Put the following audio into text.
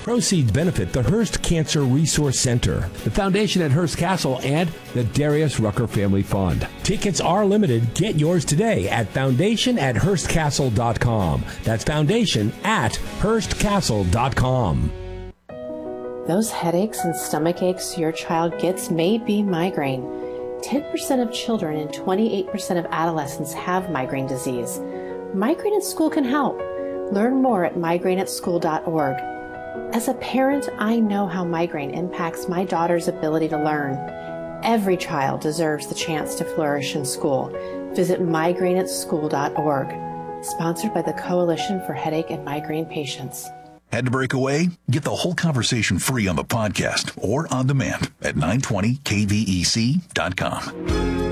Proceeds benefit the Hearst Cancer Resource Center, the foundation at Hearst Castle, and the Darius Rucker Family Fund. Tickets are limited. Get yours today at foundation@hearstcastle.com. That's foundation@hearstcastle.com. Those headaches and stomach aches your child gets may be migraine. 10% of children and 28% of adolescents have migraine disease. Migraine at School can help. Learn more at migraineatschool.org. As a parent, I know how migraine impacts my daughter's ability to learn. Every child deserves the chance to flourish in school. Visit migraineatschool.org. Sponsored by the Coalition for Headache and Migraine Patients. Had to break away? Get the whole conversation free on the podcast or on demand at 920kvec.com.